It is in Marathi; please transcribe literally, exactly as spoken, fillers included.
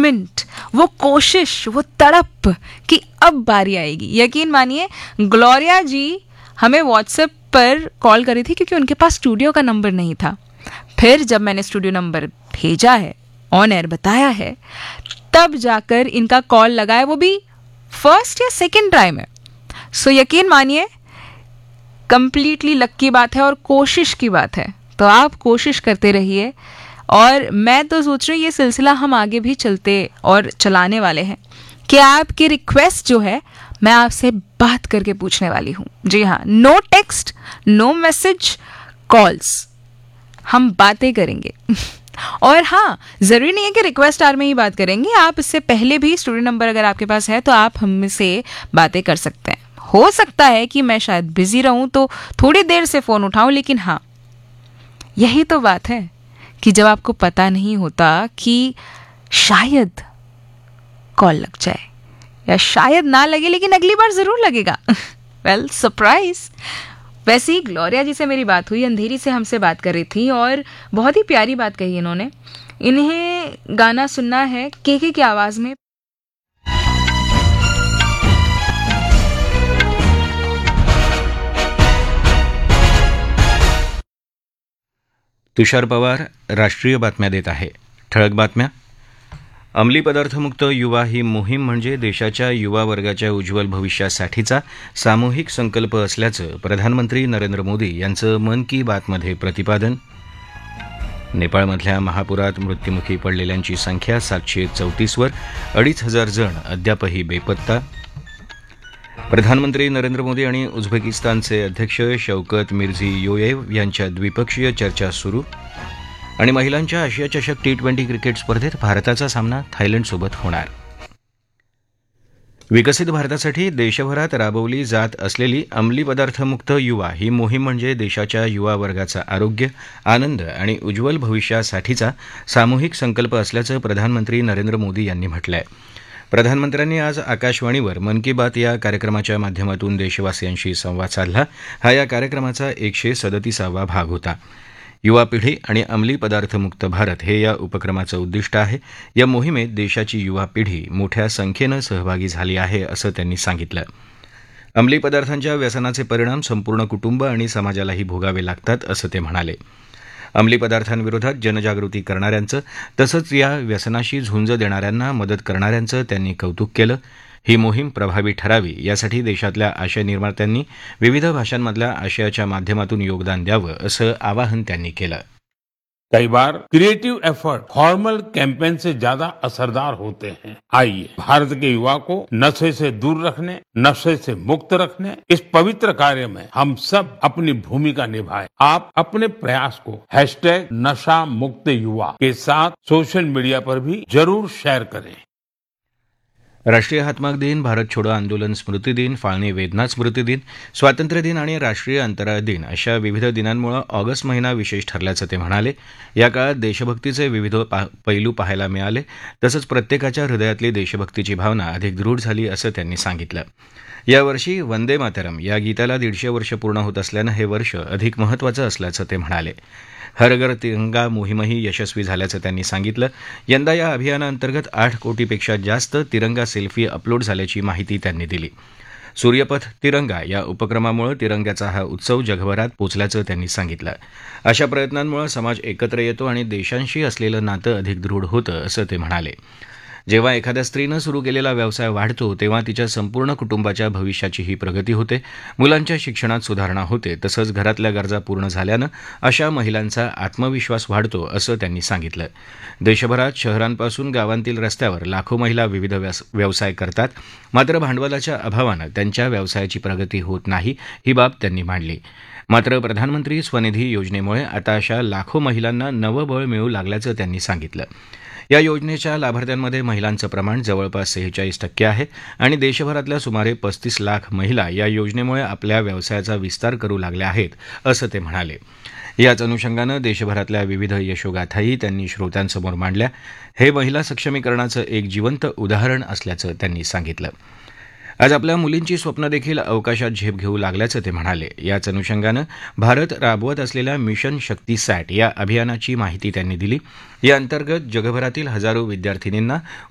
कमिटमेंट, वो कोशिश, वो तड़प कि अब बारी आएगी। यकीन मानिए ग्लोरिया जी हमें व्हाट्सएप पर कॉल करी थी क्योंकि उनके पास स्टूडियो का नंबर नहीं था। फिर जब मैंने स्टूडियो नंबर भेजा है, ऑन एयर बताया है, तब जाकर इनका कॉल लगा है, वो भी फर्स्ट या सेकेंड ट्राई में। सो यकीन मानिए कंप्लीटली लक की बात है और कोशिश की बात है। तो आप कोशिश करते रहिए और मैं तो सोच रही हूँ ये सिलसिला हम आगे भी चलते और चलाने वाले हैं कि आपकी रिक्वेस्ट जो है मैं आपसे बात करके पूछने वाली हूँ। जी हाँ, no text, know message, calls, हम बातें करेंगे। और हाँ, ज़रूरी नहीं है कि रिक्वेस्ट आर में ही बात करेंगे, आप इससे पहले भी स्टूडियो नंबर अगर आपके पास है तो आप हमसे बातें कर सकते हैं। हो सकता है कि मैं शायद बिजी रहूं तो थोड़ी देर से फ़ोन उठाऊं, लेकिन हाँ, यही तो बात है कि जब आपको पता नहीं होता कि शायद कॉल लग जाए या शायद ना लगे, लेकिन अगली बार ज़रूर लगेगा। वेल, सरप्राइज। वैसे ही ग्लोरिया जी से मेरी बात हुई, अंधेरी से हमसे बात कर रही थी और बहुत ही प्यारी बात कही इन्होंने। इन्हें गाना सुनना है केके की आवाज़ में। तुषार पवार राष्ट्रीय बातम्या देत आहे. ठळक बातम्या. अंमली पदार्थमुक्त युवा ही मोहीम म्हणजे देशाच्या युवा वर्गाच्या उज्ज्वल भविष्यासाठीचा सामूहिक संकल्प असल्याचं प्रधानमंत्री नरेंद्र मोदी यांचं मन की बातमध्ये प्रतिपादन. नेपाळमधल्या महापुरात मृत्युमुखी पडलेल्यांची संख्या सातशे चौतीसवर, अडीच हजार जण अद्यापही बेपत्ता. प्रधानमंत्री नरेंद्र मोदी आणि उझबेकिस्तानचे अध्यक्ष शौकत मिर्झीयोयेव यांच्यात द्विपक्षीय चर्चा सुरू. आणि महिलांच्या आशिया चषक टी ट्वेंटी क्रिकेट स्पर्धेत भारताचा सामना थायलंडसोबत होणार. विकसित भारतासाठी देशभरात राबवली जात असलेली अंमली पदार्थमुक्त युवा ही मोहीम म्हणजे देशाच्या युवा वर्गाचं आरोग्य, आनंद आणि उज्ज्वल भविष्यासाठीचा सामूहिक संकल्प असल्याचं प्रधानमंत्री नरेंद्र मोदी यांनी म्हटलं आहे. प्रधानमंत्र्यांनी आज आकाशवाणीवर मन की बात या कार्यक्रमाच्या माध्यमातून देशवासियांशी संवाद साधला. हा या कार्यक्रमाचा एकशे सदतीसावा भाग होता. युवा पिढी आणि अंमली पदार्थमुक्त भारत हे या उपक्रमाचं उद्दिष्ट आहे. या मोहिमेत देशाची युवा पिढी मोठ्या संख्येनं सहभागी झाली आहे असं त्यांनी सांगितलं. अंमली पदार्थांच्या व्यसनाचे परिणाम संपूर्ण कुटुंब आणि समाजालाही भोगावे लागतात असं ते म्हणाले. अंमली पदार्थांविरोधात जनजागृती करणाऱ्यांचं तसंच या व्यसनाशी झुंज देणाऱ्यांना मदत करणाऱ्यांचं त्यांनी कौतुक केलं. ही मोहीम प्रभावी ठरावी यासाठी देशातल्या आशय निर्मात्यांनी विविध भाषांमधल्या आशयाच्या माध्यमातून योगदान द्यावं असं आवाहन त्यांनी केलं. कई बार क्रिएटिव एफर्ट फॉर्मल कैंपेन से ज्यादा असरदार होते हैं. आइए भारत के युवा को नशे से दूर रखने, नशे से मुक्त रखने इस पवित्र कार्य में हम सब अपनी भूमिका निभाएं. आप अपने प्रयास को हैशटैग नशा मुक्त युवा के साथ सोशल मीडिया पर भी जरूर शेयर करें. राष्ट्रीय हातमाग दिन, भारत छोडो आंदोलन स्मृती दिन, फाळणी वेदना स्मृती दिन, स्वातंत्र्य दिन आणि राष्ट्रीय अंतराळ दिन अशा विविध दिनांमुळे ऑगस्ट महिना विशेष ठरल्याचं ते म्हणाले. या काळात देशभक्तीचे विविध पा पैलू पाहायला मिळाले तसंच प्रत्येकाच्या हृदयातली देशभक्तीची भावना अधिक दृढ झाली असं त्यांनी सांगितलं. यावर्षी वंदे मातरम या गीताला दीडशे वर्ष पूर्ण होत असल्यानं हे वर्ष अधिक महत्त्वाचं असल्याचं ते म्हणाले. हर घर तिरंगा मोहीमही यशस्वी झाल्याचं त्यांनी सांगितलं. यंदा या अभियानाअंतर्गत आठ कोटीपेक्षा जास्त तिरंगा सेल्फी अपलोड झाल्याची माहिती त्यांनी दिली. सूर्यपथ तिरंगा या उपक्रमामुळे तिरंग्याचा हा उत्सव जगभरात पोचल्याचं त्यांनी सांगितलं. अशा प्रयत्नांमुळे समाज एकत्र येतो आणि देशांशी असलेलं नातं अधिक दृढ होतं असं ते म्हणाले. जेव्हा एखाद्या स्त्रीनं सुरू केलेला व्यवसाय वाढतो तेव्हा तिच्या संपूर्ण कुटुंबाच्या भविष्याचीही प्रगती होते, मुलांच्या शिक्षणात सुधारणा होते, तसंच घरातल्या गरजा पूर्ण झाल्यानं अशा महिलांचा आत्मविश्वास वाढतो असं त्यांनी सांगितलं. देशभरात शहरांपासून गावांतील रस्त्यावर लाखो महिला विविध व्यवसाय करतात, मात्र भांडवलाच्या अभावानं त्यांच्या व्यवसायाची प्रगती होत नाही, ही बाब त्यांनी मांडली. मात्र प्रधानमंत्री स्वनिधी योजनेमुळे आता अशा लाखो महिलांना नवं बळ मिळू लागल्याचं त्यांनी सांगितलं. या योजनेच्या लाभार्थ्यांमध्ये महिलांचं प्रमाण जवळपास सेहेचाळीस टक्के आहे आणि देशभरातल्या सुमारे पस्तीस लाख महिला या योजनेमुळे आपल्या व्यवसायाचा विस्तार करू लागल्या आहेत असं ते म्हणाले. याच अनुषंगानं देशभरातल्या विविध यशोगाथाही त्यांनी श्रोत्यांसमोर मांडल्या. हे महिला सक्षमीकरणाचं एक जिवंत उदाहरण असल्याचं त्यांनी सांगितलं. आज आपल्या मुलींची स्वप्न देखील अवकाशात झेप घेऊ लागल्याचं ते म्हणाले. याच अनुषंगानं भारत राबवत असलेल्या मिशन शक्ती सॅट या अभियानाची माहिती त्यांनी दिली. या अंतर्गत जगभरातील हजारो विद्यार्थिनींना